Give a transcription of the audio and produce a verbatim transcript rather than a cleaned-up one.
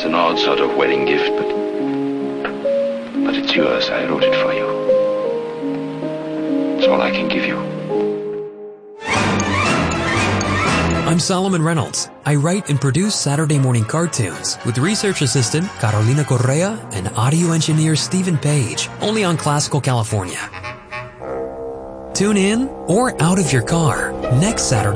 It's an odd sort of wedding gift, but... But it's yours. I wrote it for you. It's all I can give you. I'm Solomon Reynolds. I write and produce Saturday morning cartoons with research assistant Carolina Correa and audio engineer Stephen Page, only on Classical California. Tune in or out of your car next Saturday.